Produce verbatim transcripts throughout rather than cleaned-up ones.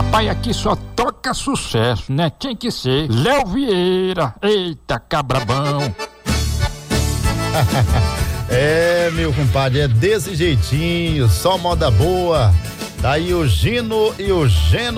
Rapaz, aqui só toca sucesso, né? Tem que ser Léo Vieira. Eita, cabrabão. É, meu compadre, é desse jeitinho, só moda boa. Daí o Gino e o Geno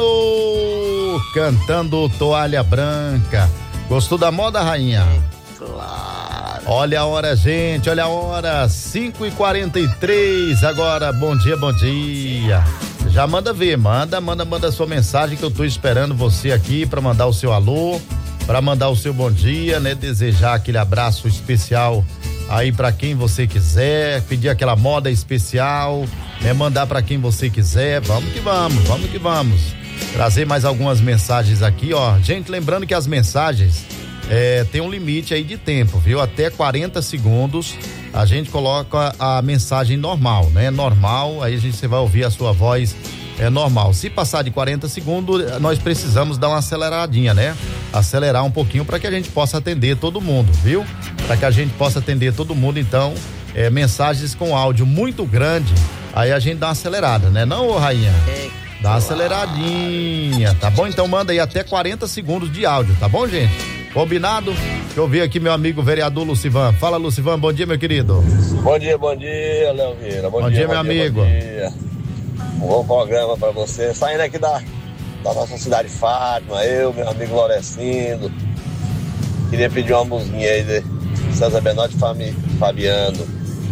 cantando Toalha Branca. Gostou da moda, rainha? Claro. Olha a hora, gente, olha a hora, cinco e quarenta e três agora, bom dia, bom dia. Já manda ver, manda, manda, manda sua mensagem que eu tô esperando você aqui pra mandar o seu alô, pra mandar o seu bom dia, né? Desejar aquele abraço especial aí pra quem você quiser, pedir aquela moda especial, né? Mandar pra quem você quiser, vamos que vamos, vamos que vamos. Trazer mais algumas mensagens aqui, ó. Gente, lembrando que as mensagens é, tem um limite aí de tempo, viu? Até quarenta segundos a gente coloca a mensagem normal, né? Normal, aí a gente você vai ouvir a sua voz é normal. Se passar de quarenta segundos, nós precisamos dar uma aceleradinha, né? Acelerar um pouquinho para que a gente possa atender todo mundo, viu? Para que a gente possa atender todo mundo, então, é, mensagens com áudio muito grande, aí a gente dá uma acelerada, né? Não, ô rainha? É, dá uma aceleradinha, tá bom? Então manda aí até quarenta segundos de áudio, tá bom, gente? Combinado? Deixa eu ver aqui meu amigo vereador Lucivan. Fala, Lucivan, bom dia, meu querido. Bom dia, bom dia, Léo Vieira. Bom, bom dia, dia, meu bom amigo. Dia, bom dia. Um bom programa pra você. Saindo aqui da, da nossa cidade Fátima, eu, meu amigo Lorecindo. Queria pedir uma musiquinha aí de César Benotti e Fabiano.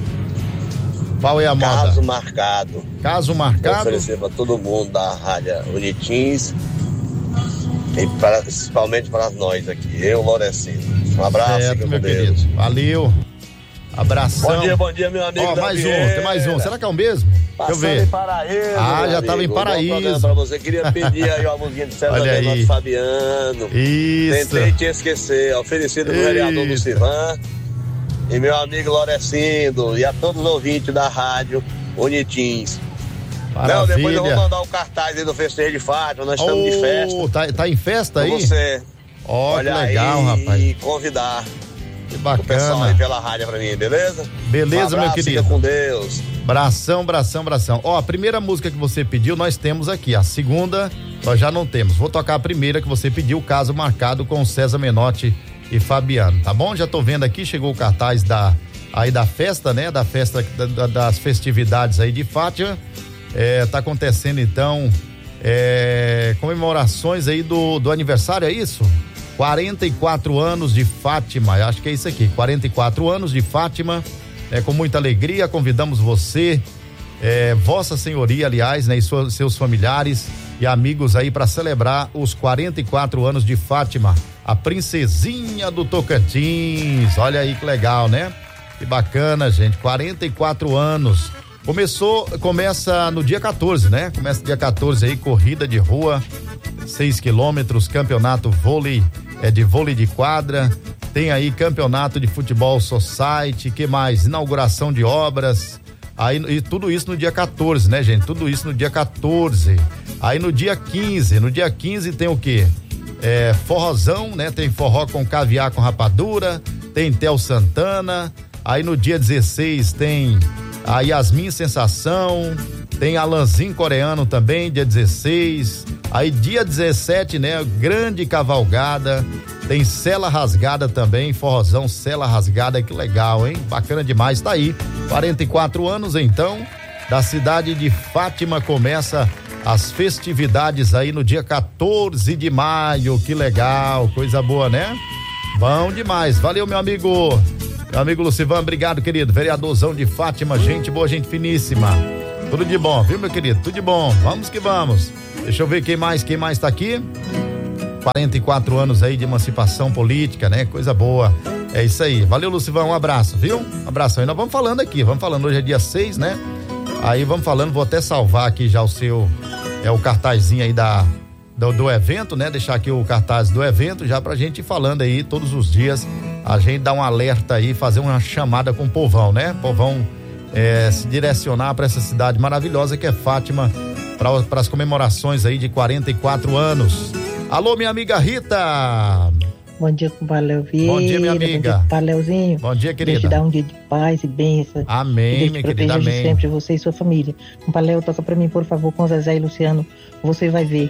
Qual é a moda? Caso Marcado. Caso Marcado? Vou oferecer pra todo mundo da Rádio Unitins. E pra, principalmente para nós aqui, eu, Lorecindo. Um abraço, certo, meu Deus. querido. Valeu. Abração. Bom dia, bom dia, meu amigo. Ó, mais Vieira. um, tem mais um. Será que é o mesmo? Passando Deixa eu ver. em Paraíso. Ah, já estava em Paraíso. Pra você, queria pedir aí uma musiquinha de César Benotti Fabiano. Isso. Tentei te esquecer. Oferecido pro vereador Lucivan e meu amigo Lorecindo e a todos os ouvintes da rádio Unitins. Maravilha. Não, depois eu vou mandar o cartaz aí do Festejo de Fátima, nós estamos oh, de festa. Tá, tá em festa aí? Com você. Ó, oh, que legal, aí, rapaz. E convidar que bacana. o pessoal aí pela rádio pra mim, beleza? Beleza, um abraço, meu querido. Fica com Deus. Bração, bração, bração. Ó, a primeira música que você pediu, nós temos aqui. A segunda, nós já não temos. Vou tocar a primeira que você pediu, Caso Marcado, com César Menotti e Fabiano, tá bom? Já tô vendo aqui, chegou o cartaz da, aí da festa, né? Da festa, da, das festividades aí de Fátima. É, tá acontecendo então é, comemorações aí do, do aniversário, é isso? quarenta e quatro anos de Fátima, acho que é isso aqui, quarenta e quatro anos de Fátima, é, com muita alegria convidamos você, é, Vossa Senhoria, aliás, né, e seus, seus familiares e amigos aí para celebrar os quarenta e quatro anos de Fátima, a princesinha do Tocantins. Olha aí que legal, né? Que bacana, gente, quarenta e quatro anos. Começou, começa no dia quatorze, né? Começa dia quatorze aí, corrida de rua, seis quilômetros, campeonato vôlei, é de vôlei de quadra, tem aí campeonato de futebol society, que mais? Inauguração de obras, aí, e tudo isso no dia quatorze, né, gente? Tudo isso no dia quatorze. Aí no dia quinze, no dia quinze tem o quê? É, forrozão, né? Tem forró com caviar com rapadura, tem Tel Santana, aí no dia dezesseis tem a Yasmin Sensação, tem Alanzinho Coreano também, dia dezesseis, aí dia dezessete, né, grande cavalgada, tem Sela Rasgada também, forrozão Sela Rasgada, que legal, hein? Bacana demais, tá aí, quarenta e quatro anos então, da cidade de Fátima, começa as festividades aí no dia quatorze de maio, que legal, coisa boa, né? Bom demais, valeu meu amigo. Meu amigo Lucivan, obrigado, querido. Vereadorzão de Fátima, gente boa, gente finíssima. Tudo de bom, viu, meu querido? Tudo de bom. Vamos que vamos. Deixa eu ver quem mais, quem mais tá aqui. quarenta e quatro anos aí de emancipação política, né? Coisa boa. É isso aí. Valeu, Lucivan, um abraço, viu? Um abraço aí. Nós vamos falando aqui, vamos falando. Hoje é dia seis, né? Aí vamos falando, vou até salvar aqui já o seu, é o cartazinho aí da, do, do evento, né? Deixar aqui o cartaz do evento já pra gente ir falando aí todos os dias. A gente dá um alerta aí, fazer uma chamada com o povão, né? Povão é, se direcionar para essa cidade maravilhosa que é Fátima, para as comemorações aí de quarenta e quatro anos. Alô, minha amiga Rita! Bom dia, compadre Léo Vieira. Bom dia, minha amiga. Bom dia, compadre Léozinho. Bom dia, querida. Deus te dar um dia de paz e bênção. Amém, minha querida, amém. sempre você e sua família. Compadre Léo, toca pra mim, por favor, com Zezé e Luciano. Você vai ver.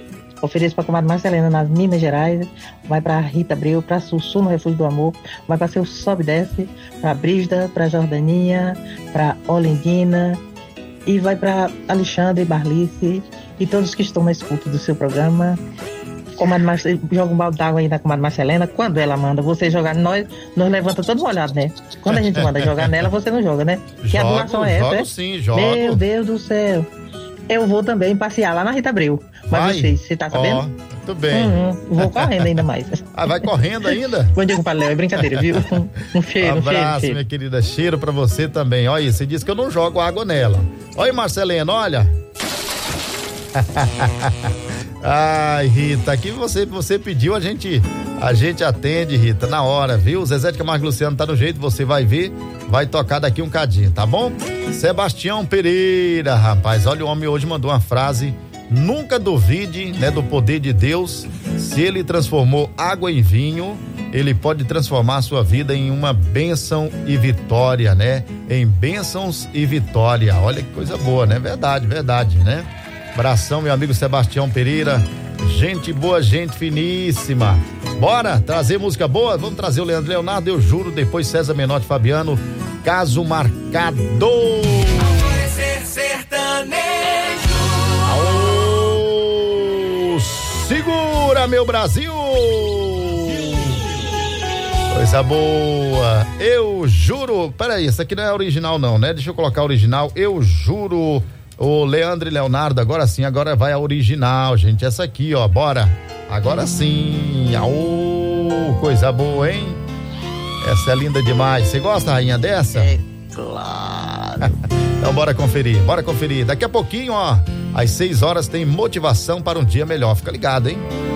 Ofereço para a comadre Marcelena nas Minas Gerais, vai para Rita Abreu, para Sussu no Refúgio do Amor, vai para seu Sobe e Desce, para Brígida, para Jordaninha, para Olindina e vai para Alexandre, Barlice e todos que estão na escuta do seu programa. Comadre Marcelena, joga um balde d'água aí na comadre Marcelena. Quando ela manda você jogar, nós, nós levanta todo molhado, né? Quando a gente manda jogar nela, você não joga, né? Que a doação é essa, jogo é? sim, jogo. Meu Deus do céu. Eu vou também passear lá na Rita Abreu. Mas Vai. vocês, você tá sabendo? Ó, muito bem. Uhum, vou correndo ainda mais. Ah, vai correndo ainda? Bom dia, compadre Léo, é brincadeira, viu? Um cheiro, Um um cheiro, abraço, cheiro. minha querida. Cheiro pra você também. Olha, você disse que eu não jogo água nela. Olha, Marcelena, olha. Ai, Rita, aqui você, você pediu, a gente, a gente atende, Rita, na hora, viu? Zezé de Camargo e Luciano tá no jeito, você vai ver, vai tocar daqui um cadinho, tá bom? Sebastião Pereira, rapaz, olha, o homem hoje mandou uma frase: nunca duvide, né, do poder de Deus. Se ele transformou água em vinho, ele pode transformar a sua vida em uma bênção e vitória, né? Em bênçãos e vitória. Olha que coisa boa, né? Verdade, verdade, né? Abração, meu amigo Sebastião Pereira. Gente boa, gente finíssima. Bora trazer música boa? Vamos trazer o Leandro Leonardo, eu juro. Depois César Menotti, Fabiano. Caso Marcado. Amanhecer sertanejo. Aô, segura, meu Brasil. Coisa boa. Eu juro. Peraí, essa aqui não é original não, né? Deixa eu colocar a original. Eu juro. O Leandro e Leonardo, agora sim, agora vai a original, gente. Essa aqui, ó, bora. Agora sim. Aô, coisa boa, hein? Essa é linda demais. Você gosta, rainha, dessa? É claro. Então bora conferir, bora conferir. Daqui a pouquinho, ó, às seis horas tem motivação para um dia melhor. Fica ligado, hein?